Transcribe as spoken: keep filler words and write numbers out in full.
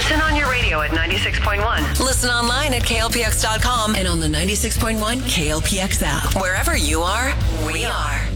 Listen on your radio at ninety-six point one. Listen online at K L P X dot com and on the ninety-six point one K L P X app. Wherever you are, we are.